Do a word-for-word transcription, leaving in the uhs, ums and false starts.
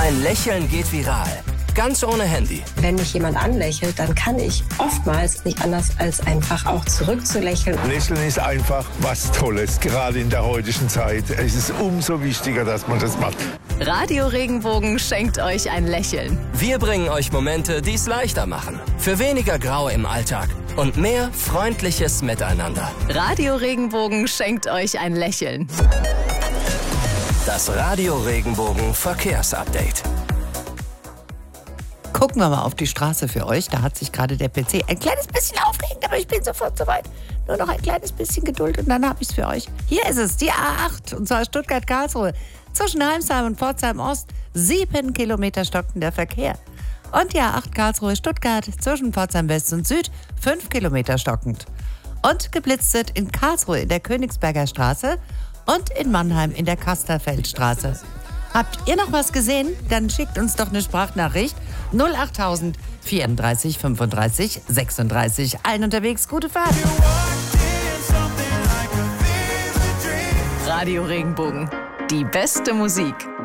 Ein Lächeln geht viral. Ganz ohne Handy. Wenn mich jemand anlächelt, dann kann ich oftmals nicht anders als einfach auch zurückzulächeln. Lächeln ist einfach was Tolles, gerade in der heutigen Zeit. Es ist umso wichtiger, dass man das macht. Radio Regenbogen schenkt euch ein Lächeln. Wir bringen euch Momente, die es leichter machen. Für weniger Grau im Alltag und mehr freundliches Miteinander. Radio Regenbogen schenkt euch ein Lächeln. Das Radio Regenbogen Verkehrsupdate. Gucken wir mal auf die Straße für euch. Da hat sich gerade der P C ein kleines bisschen aufgeregt, aber ich bin sofort soweit. Nur noch ein kleines bisschen Geduld und dann habe ich es für euch. Hier ist es, die A acht, und zwar Stuttgart-Karlsruhe. Zwischen Heimsheim und Pforzheim-Ost, sieben Kilometer stockender Verkehr. Und die A acht Karlsruhe-Stuttgart zwischen Pforzheim-West und Süd, fünf Kilometer stockend. Und geblitzt wird in Karlsruhe in der Königsberger Straße und in Mannheim in der Kasterfeldstraße. Habt ihr noch was gesehen? Dann schickt uns doch eine Sprachnachricht. null achttausend vierunddreißig fünfunddreißig sechsunddreißig. Allen unterwegs, gute Fahrt. Radio Regenbogen. Die beste Musik.